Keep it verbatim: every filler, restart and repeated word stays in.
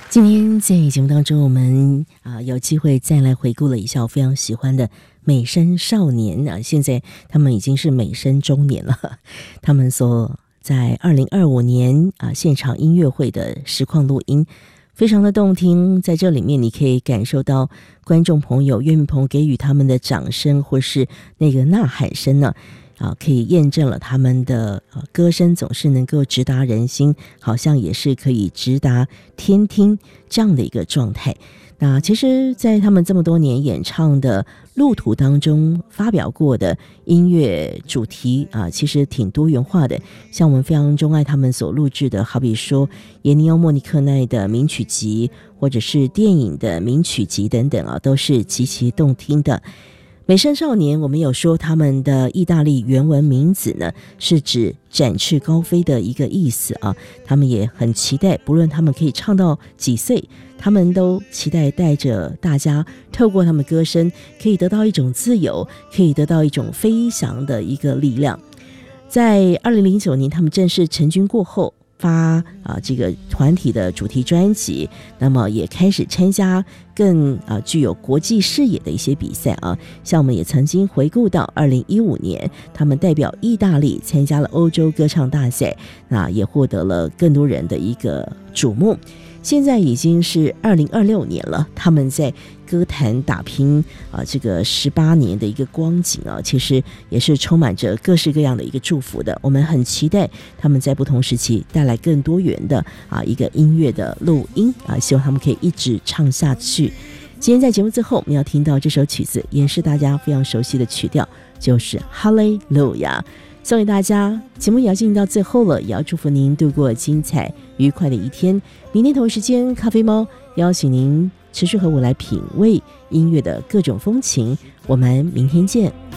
今天在节目当中，我们啊有机会再来回顾了一下我非常喜欢的美声少年啊，现在他们已经是美声中年了。他们所在二零二五年啊现场音乐会的实况录音，非常的动听。在这里面，你可以感受到观众朋友、乐迷朋友给予他们的掌声，或是那个呐喊声呢。啊，可以验证了他们的呃歌声总是能够直达人心，好像也是可以直达天听这样的一个状态。那其实在他们这么多年演唱的路途当中，发表过的音乐主题啊，其实挺多元化的。像我们非常钟爱他们所录制的，好比说耶尼欧莫尼克奈的名曲集，或者是电影的名曲集等等啊，都是极其动听的。美声少年，我们有说他们的意大利原文名字呢，是指展翅高飞的一个意思啊。他们也很期待，不论他们可以唱到几岁，他们都期待带着大家透过他们歌声，可以得到一种自由，可以得到一种飞翔的一个力量。在二零零九年他们正式成军过后，发啊这个团体的主题专辑，那么也开始参加更啊具有国际视野的一些比赛啊，像我们也曾经回顾到二零一五年，他们代表意大利参加了欧洲歌唱大赛，那也获得了更多人的一个瞩目。现在已经是二零二六年了，他们在歌坛打拼啊，这个十八年的一个光景啊，其实也是充满着各式各样的一个祝福的。我们很期待他们在不同时期带来更多元的啊一个音乐的录音啊，希望他们可以一直唱下去。今天在节目最后，我们要听到这首曲子，也是大家非常熟悉的曲调，就是《哈利路亚》。送给大家，节目也要进行到最后了，也要祝福您度过精彩愉快的一天。明天同一时间，咖啡猫邀请您持续和我来品味音乐的各种风情。我们明天见。